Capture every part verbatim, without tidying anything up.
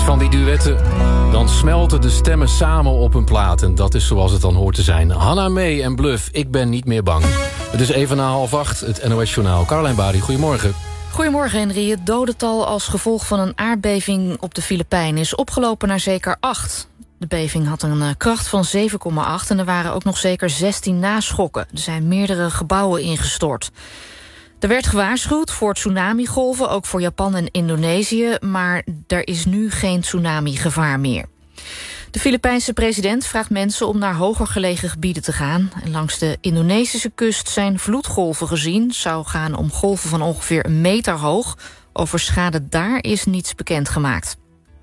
van die duetten. Dan smelten de stemmen samen op een plaat. En dat is zoals het dan hoort te zijn. Hannah May en Bluff, ik ben niet meer bang. Het is even na half acht, het N O S-journaal. Caroline Bari, goedemorgen. Goedemorgen, Henry. Het dodental als gevolg van een aardbeving op de Filipijnen is opgelopen naar zeker acht. De beving had een uh, kracht van zeven komma acht en er waren ook nog zeker zestien naschokken. Er zijn meerdere gebouwen ingestort. Er werd gewaarschuwd voor tsunamigolven, ook voor Japan en Indonesië, maar er is nu geen tsunamigevaar meer. De Filipijnse president vraagt mensen om naar hoger gelegen gebieden te gaan. En langs de Indonesische kust zijn vloedgolven gezien. Het zou gaan om golven van ongeveer een meter hoog. Over schade daar is niets bekendgemaakt.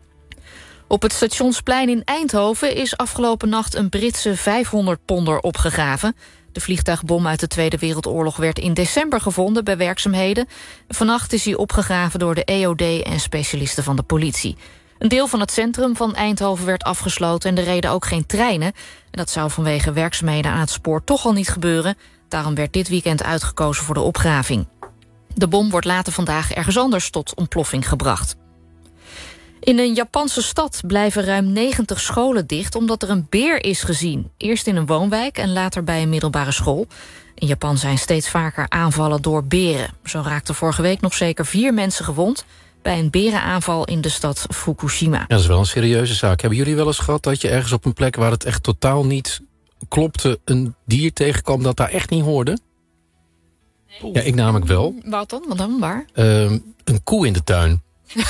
Op het Stationsplein in Eindhoven is afgelopen nacht een Britse vijfhonderd ponder opgegraven. De vliegtuigbom uit de Tweede Wereldoorlog werd in december gevonden bij werkzaamheden. Vannacht is hij opgegraven door de E O D en specialisten van de politie. Een deel van het centrum van Eindhoven werd afgesloten en er reden ook geen treinen. En dat zou vanwege werkzaamheden aan het spoor toch al niet gebeuren. Daarom werd dit weekend uitgekozen voor de opgraving. De bom wordt later vandaag ergens anders tot ontploffing gebracht. In een Japanse stad blijven ruim negentig scholen dicht omdat er een beer is gezien. Eerst in een woonwijk en later bij een middelbare school. In Japan zijn steeds vaker aanvallen door beren. Zo raakten vorige week nog zeker vier mensen gewond bij een berenaanval in de stad Fukushima. Ja, dat is wel een serieuze zaak. Hebben jullie wel eens gehad dat je ergens op een plek waar het echt totaal niet klopte een dier tegenkwam dat daar echt niet hoorde? Nee. Ja, ik namelijk wel. Wat dan? Wat dan? Waar? Uh, een koe in de tuin.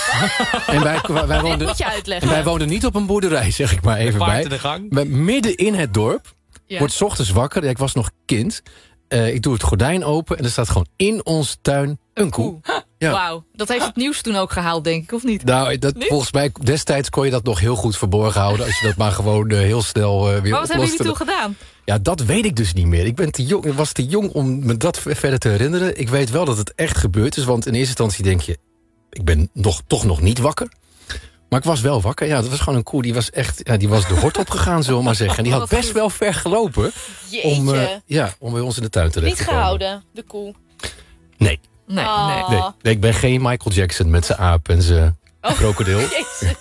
en wij, wij, woonden, moet je uitleggen. en wij woonden niet op een boerderij, zeg ik maar even bij. De gang. Midden in het dorp. Ja. Wordt 's ochtends wakker. Ik was nog kind. Uh, ik doe het gordijn open en er staat gewoon in onze tuin een, een koe. koe. Ja. Wauw, dat heeft het nieuws toen ook gehaald, denk ik, of niet? Nou, dat, volgens mij destijds kon je dat nog heel goed verborgen houden als je dat maar gewoon uh, heel snel uh, weer oploste. Maar wat hebben jullie toen gedaan? Ja, dat weet ik dus niet meer. Ik ben te jong, ik was te jong om me dat verder te herinneren. Ik weet wel dat het echt gebeurd is, want in eerste instantie denk je, ik ben nog, toch nog niet wakker. Maar ik was wel wakker. Ja, dat was gewoon een koe. Die was echt, ja, die was de hort opgegaan, zullen we maar zeggen. En die had best wel ver gelopen om, uh, ja, om bij ons in de tuin terecht te komen. Niet gehouden, de koe? Nee. Nee, oh. nee. nee. nee. Ik ben geen Michael Jackson met zijn aap en zijn oh. krokodil. Jezus.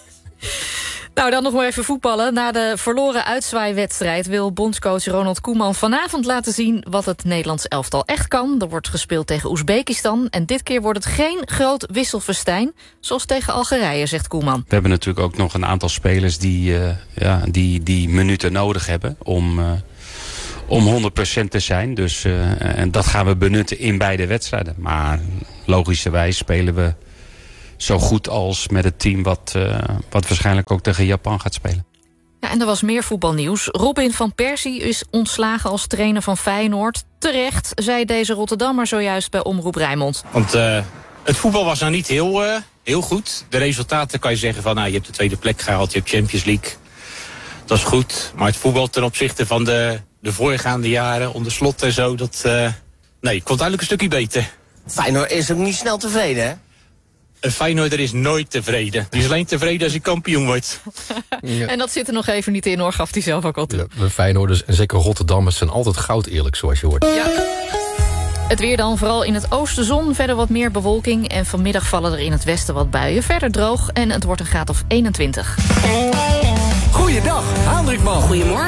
Nou, dan nog maar even voetballen. Na de verloren uitzwaaiwedstrijd wil bondscoach Ronald Koeman vanavond laten zien wat het Nederlands elftal echt kan. Er wordt gespeeld tegen Oezbekistan en dit keer wordt het geen groot wisselfestijn, zoals tegen Algerije, zegt Koeman. We hebben natuurlijk ook nog een aantal spelers die, uh, ja, die, die minuten nodig hebben om, uh, om honderd procent te zijn. Dus, uh, en dat gaan we benutten in beide wedstrijden. Maar logischerwijs spelen we zo goed als met het team wat, uh, wat waarschijnlijk ook tegen Japan gaat spelen. Ja, en er was meer voetbalnieuws. Robin van Persie is ontslagen als trainer van Feyenoord. Terecht, zei deze Rotterdammer zojuist bij Omroep Rijnmond. Want uh, het voetbal was nou niet heel, uh, heel goed. De resultaten kan je zeggen van, nou, je hebt de tweede plek gehaald, je hebt Champions League. Dat is goed. Maar het voetbal ten opzichte van de, de voorgaande jaren, onder Slot en zo, dat uh, nee, kon duidelijk een stukje beter. Feyenoord is ook niet snel tevreden, hè? Een Feyenoorder is nooit tevreden. Die is alleen tevreden als hij kampioen wordt. Ja. En dat zit er nog even niet in, hoor, gaf hij zelf ook al toe. Ja, de Feyenoorders en zeker Rotterdammers zijn altijd goud eerlijk, zoals je hoort. Ja. Het weer dan, vooral in het oosten zon, verder wat meer bewolking. En vanmiddag vallen er in het westen wat buien. Verder droog en het wordt een graad of eenentwintig. Goeiedag, Hendrik man. Goedemorgen.